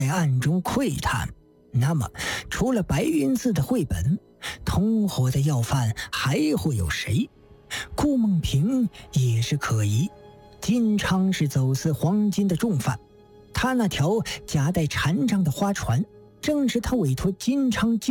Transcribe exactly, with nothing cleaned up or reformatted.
暗中窥探，那么除了白云寺的绘本，同伙的要犯还会有谁？顾梦平也是可疑。金昌是走私黄金的重犯，他那条夹带禅杖的花船，正是他委托金昌经